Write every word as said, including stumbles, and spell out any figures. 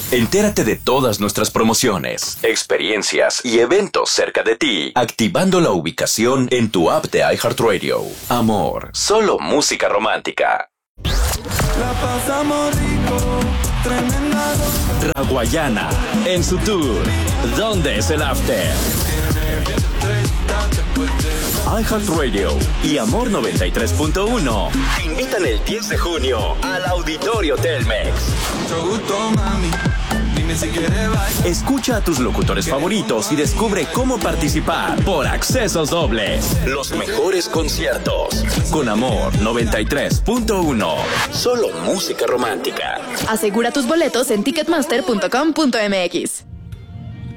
Entérate de todas nuestras promociones, experiencias y eventos cerca de ti, activando la ubicación en tu app de iHeartRadio. Amor, solo música romántica. La pasamos rico, tremenda. Raguayana, en su tour, ¿dónde es el after? iHeartRadio y Amor noventa y tres punto uno te invitan el diez de junio al Auditorio Telmex. Escucha a tus locutores favoritos y descubre cómo participar por accesos dobles. Los mejores conciertos con Amor noventa y tres punto uno. Solo música romántica. Asegura tus boletos en ticketmaster punto com punto m x.